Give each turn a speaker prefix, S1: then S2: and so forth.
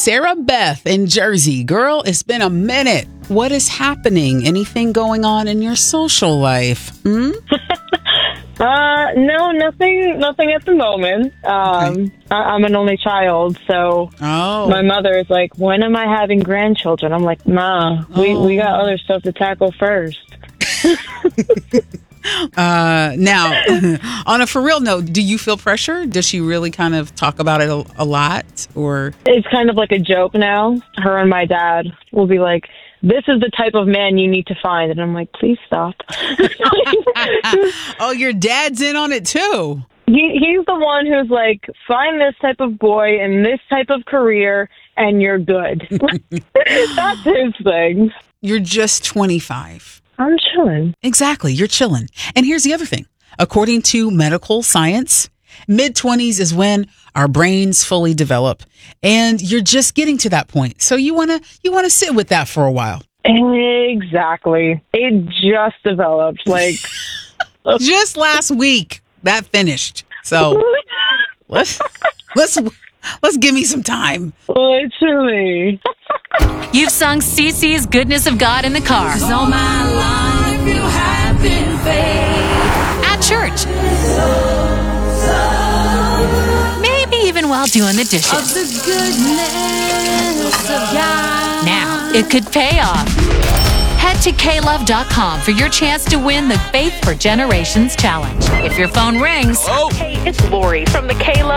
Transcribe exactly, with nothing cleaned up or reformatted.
S1: Sarah Beth in Jersey. Girl, it's been a minute. What is happening? Anything going on in your social life? Hmm?
S2: Uh, no, nothing, nothing at the moment. Um,
S1: Okay.
S2: I, I'm an only child, so
S1: Oh.
S2: my mother is like, when am I having grandchildren? I'm like, nah, we, we got other stuff to tackle first.
S1: Uh, now, on a for real note, do you feel pressure? Does she really kind of talk about it a, a lot? Or
S2: It's kind of like a joke now. Her and my dad will be like, this is the type of man you need to find. And I'm like, please stop.
S1: oh, your dad's in on it too.
S2: He, he's the one who's like, find this type of boy in this type of career and you're good. That's his thing.
S1: You're just twenty-five.
S2: I'm chilling.
S1: Exactly. You're chilling. And here's the other thing. According to medical science, mid-twenties is when our brains fully develop. And you're just getting to that point. So you want to you want to sit with that for a while.
S2: Exactly. It just developed. Like,
S1: Just last week, that finished. So let's let's let's give me some time.
S2: literally.
S3: You've sung Cece's Goodness of God in the car.
S4: All my life you have been faithful.
S3: At church. Maybe even while doing the
S4: Of
S3: dishes.
S4: the goodness of God.
S3: Now, it could pay off. Head to K love dot com for your chance to win the Faith for Generations Challenge. If your phone rings,
S5: Hey, it's Lori from the K Love